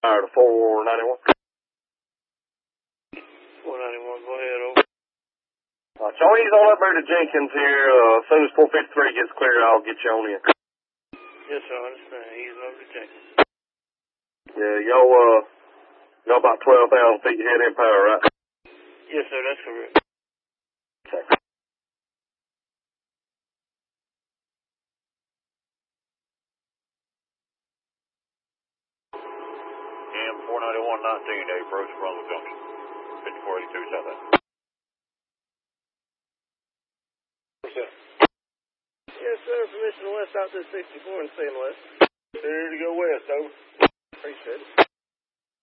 Fire to 491. 491, go ahead, over. Shawnee's on up there to Jenkins here. As soon as 453 gets clear, I'll get you on in. Yes, sir, I understand. He's over to Jenkins. Yeah, y'all about 12,000 feet ahead in power, right? Yes, sir, that's correct. Okay. M491-19, they approach Brunswick Junction. 5482 southbound. Yes, sir, permission west out to 64 and staying west. Clear to go west, over. Appreciate it.